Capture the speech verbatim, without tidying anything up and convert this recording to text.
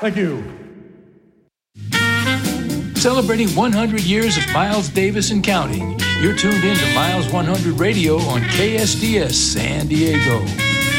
Thank you. Celebrating one hundred years of Miles Davis and counting. You're tuned in to Miles one hundred Radio on K S D S San Diego.